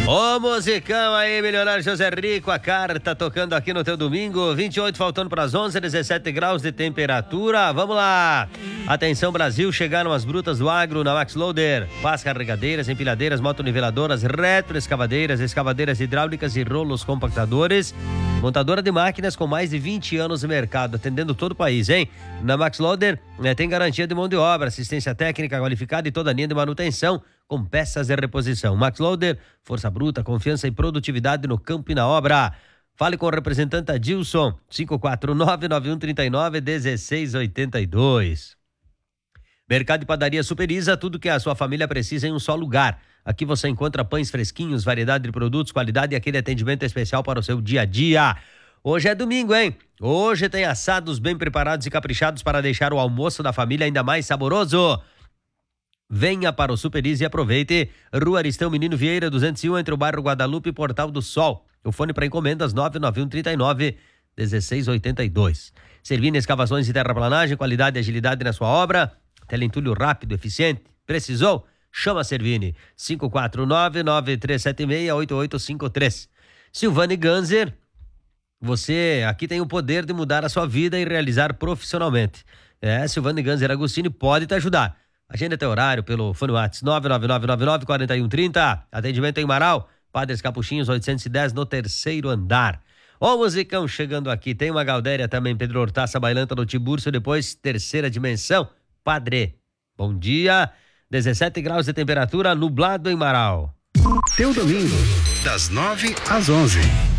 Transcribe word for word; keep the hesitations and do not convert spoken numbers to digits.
Ô musicão aí, milionário José Rico, a carta tocando aqui no teu domingo, vinte e oito faltando para as onze, dezessete graus de temperatura, vamos lá. Atenção Brasil, chegaram as brutas do agro na Max Loader, pás carregadeiras, empilhadeiras, motoniveladoras, retroescavadeiras, escavadeiras hidráulicas e rolos compactadores. Montadora de máquinas com mais de vinte anos de mercado, atendendo todo o país, hein? Na Max Loader né, tem garantia de mão de obra, assistência técnica qualificada e toda a linha de manutenção com peças de reposição. Max Loader, força bruta, confiança e produtividade no campo e na obra. Fale com o representante Adilson, cinco quatro nove, nove um três nove, um seis oito dois. Mercado e Padaria Superiza, tudo que a sua família precisa em um só lugar. Aqui você encontra pães fresquinhos, variedade de produtos, qualidade e aquele atendimento especial para o seu dia a dia. Hoje é domingo, hein? Hoje tem assados bem preparados e caprichados para deixar o almoço da família ainda mais saboroso. Venha para o Superiza e aproveite. Rua Aristão Menino Vieira, duzentos e um, entre o bairro Guadalupe e Portal do Sol. O fone para encomendas nove nove um três nove, um seis oito dois. Servindo escavações e terraplanagem, qualidade e agilidade na sua obra. Teleentulho rápido, eficiente. Precisou? Chama a Servini. cinco quatro nove, nove três sete seis, oito oito cinco três. Silvane Ganzer, você aqui tem o poder de mudar a sua vida e realizar profissionalmente. É, Silvane Ganzer Agostini pode te ajudar. Agenda teu horário pelo fone WhatsApp nove nove nove nove nove quatro um três zero. Atendimento em Marau, Padres Capuchinhos oitocentos e dez, no terceiro andar. Ó, musicão chegando aqui. Tem uma Galdéria também, Pedro Hortaça, Bailanta no Tiburcio, depois terceira dimensão, Padre. Bom dia, dezessete graus de temperatura, nublado em Marau. Teu domingo, das nove às onze.